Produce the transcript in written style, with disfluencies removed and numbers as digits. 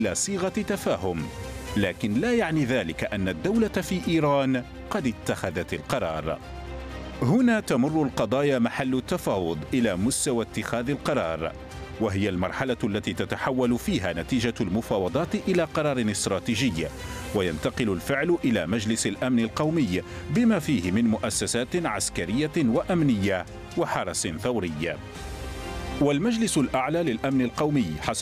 إلى صيغة تفاهم، لكن لا يعني ذلك أن الدولة في إيران قد اتخذت القرار. هنا تمر القضايا محل التفاوض إلى مستوى اتخاذ القرار، وهي المرحلة التي تتحول فيها نتيجة المفاوضات إلى قرار استراتيجي، وينتقل الفعل إلى مجلس الأمن القومي بما فيه من مؤسسات عسكرية وأمنية وحرس ثوري. والمجلس الأعلى للأمن القومي حسب